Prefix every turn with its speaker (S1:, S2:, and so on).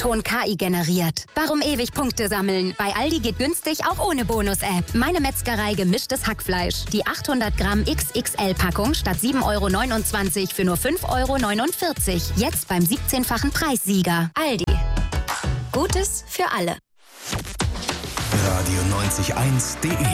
S1: Ton KI generiert. Warum ewig Punkte sammeln? Bei Aldi geht günstig auch ohne Bonus-App. Meine Metzgerei gemischtes Hackfleisch. Die 800 Gramm XXL-Packung statt 7,29 € für nur 5,49 €. Jetzt beim 17-fachen Preissieger. Aldi. Gutes für alle.
S2: Radio 90.1.de